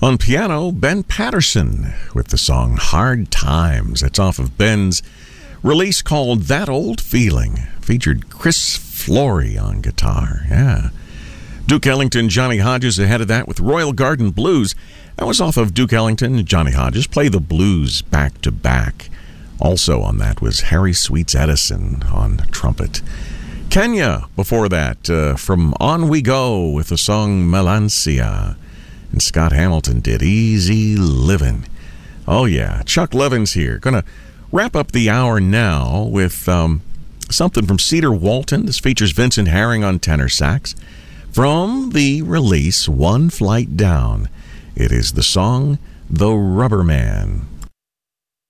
On piano, Ben Patterson with the song Hard Times. It's off of Ben's release called That Old Feeling. Featured Chris Flory on guitar. Yeah. Duke Ellington, Johnny Hodges ahead of that with Royal Garden Blues. That was off of Duke Ellington and Johnny Hodges. Play the blues back to back. Also on that was Harry Sweets Edison on trumpet. Kenya before that, from On We Go with the song Melancia. And Scott Hamilton did Easy Livin'. Oh yeah, Chuck Levin's here. Gonna wrap up the hour now with something from Cedar Walton. This features Vincent Herring on tenor sax. From the release One Flight Down, it is the song The Rubber Man.